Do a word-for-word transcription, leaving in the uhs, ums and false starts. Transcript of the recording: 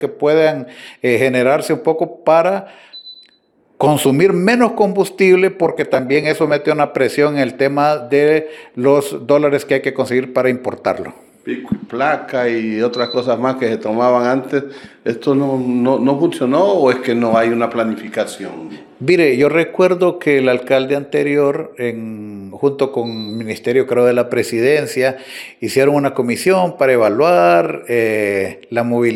que puedan eh, generarse un poco para consumir menos combustible, porque también eso mete una presión en el tema de los dólares que hay que conseguir para importarlo. Pico y placa y otras cosas más que se tomaban antes, ¿esto no, no, no funcionó o es que no hay una planificación? Mire, yo recuerdo que el alcalde anterior, en, junto con el Ministerio, creo, de la Presidencia, hicieron una comisión para evaluar eh, la movilidad